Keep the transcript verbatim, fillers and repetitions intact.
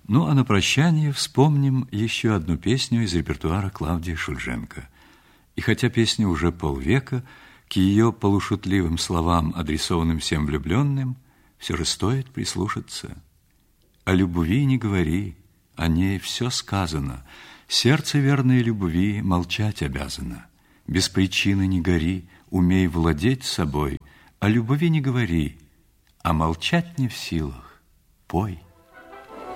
Ну, а на прощание вспомним еще одну песню из репертуара Клавдии Шульженко. И хотя песня уже полвека, к ее полушутливым словам, адресованным всем влюбленным, все же стоит прислушаться. О любви не говори, о ней все сказано. Сердце верной любви молчать обязано. Без причины не гори, умей владеть собой. О любви не говори, а молчать не в силах. Пой.